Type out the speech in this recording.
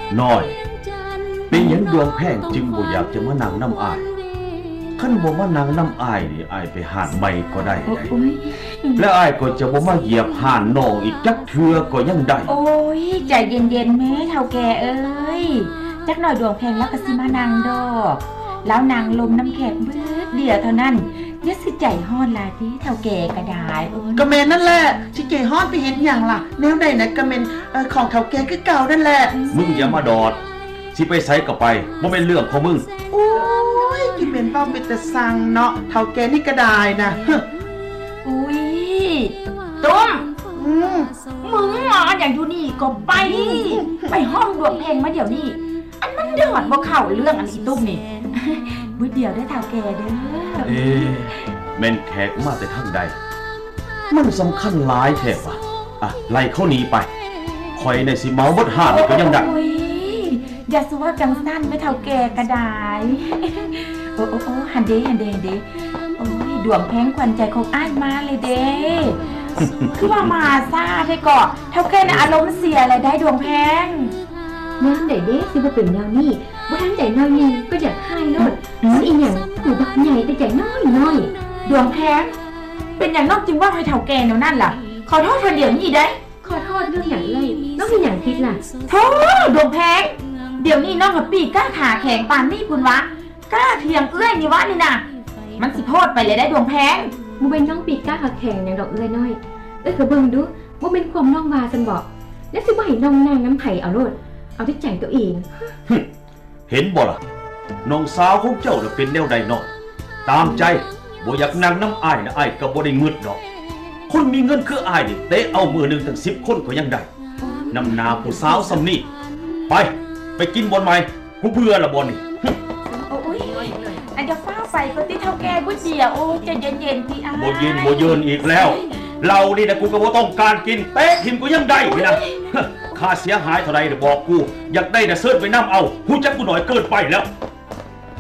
น้อยเป็นหยังดวงแพงจึงบ่อยากจะมานั่งน้ำอ้ายขั้นบ่มานั่งน้ำอ้ายนี่อ้ายไปหาดใหม่ก็ได้และอ้ายก็จะบ่มาเหยียบหานน้องอีกจักเทื่อก็ยังได้โอ้ยใจเย็นๆแม่เฒ่าแก่เอ้ยจักหน่อยดวงแพงแล้วก็สิมานั่งดอกแล้วนางลมน้ำแข็งเบิดเดียวเท่านั้นอย่าสิใจฮ้อนลาที่เฒ่าแก่ก็ได้ก็แม่นั่นแหละสิใจฮ้อนไปเห็นหยังล่ะแนวใดนะก็แม่นของเฒ่าแก่คือเก่านั่นแหละมึงอย่ามาดอดสิไปไสก็ไปบ่แม่นเรื่องของมึงโอ้ยกินเป็นเป้าเป็นแต่สั่งเนาะเฒ่าแก่นี่ก็ได้นะอุ้ยตุ้มมึงหมออย่างอยู่นี่ก็ไปห้องดวงแพงมาเดี๋ยวนี้อันมันเดือดบ่เข้าเรื่องอันอีตุ้มนี่มื้อเดียวได้เฒ่าแก่เด้อแม่นแขกมาแต่ทางใดมันสำคัญหลายแท้ว่ะไล่เขาหนีไปคอยในสิเมาบดหาดก็ยังได้อย่าสว่าจังสั้นไม่เฒ่าแก่ก็ได้โอ้หันเด้โอ้ยดวงแพงขวัญใจของอ้ายมาเลยเด้คือว่ามาซ่าได้เกาะเฒ่าแก่น่ะอารมณ์เสียอะไรได้ดวงแพงน้ำใดเด้สิบ่เป็นแนวนี้บ่ทันใจน้อยนี่ก็อยากให้โลดสิอีหยังผู้บักใหญ่แต่ใจน้อยดวงแพงเป็นอย่างนอกจริงว่าให้เฒ่าแก่แนวนั่นล่ะขอโทษเธอเดี๋ยวนี้ได้ขอโทษเรื่องอย่างเลยน้องมีอย่างผิดล่ะโธ่ดวงแพงเดี๋ยวนี้น้องกับปีกล้าขาแข็งปานนี่คุณวะกล้าเถียงเอื้อยนี่วะนี่นะมันสิโทษไปเลยได้ดวงแพงมึงเป็นน้องปีกล้าขาแข็งอย่างดอกเอื้อยน้อยก็เบิ่งดูว่าเป็นความน้องวาซั่นบอกแล้วสิบ่ให้น้องนางน้ำไผเอาโลดเอาที่ใจตัวเองเห็นบ่ล่ะน้องสาวของเจ้าน่ะเป็นแนวใดเนาะตามใจบ่อยากนั่งน้ำอ้ายนะอ้ายก็บ่ได้งึดดอกคนมีเงินคืออ้ายนี่เตะเอามือนึงตั้ง10คนก็ยังได้นำนาผู้สาวซำนี้ไปกินบนใหม่กูเบื่อละบ่นี่โอ้ยอันจะฟ้าไปก็ติเฒ่าแก่บ่เสียโอ้ใจเย็นๆพี่อ้ายบ่เย็นอีกแล้วเรานี่นะกูก็บ่ต้องการกินเตะทิ่มกูยังได้นี่นะค่าเสียหายเท่าใดบอกกูอยากได้น่ะเสิร์ชไปนำเอาฮู้จักกูหน่อยเกินไปแล้ว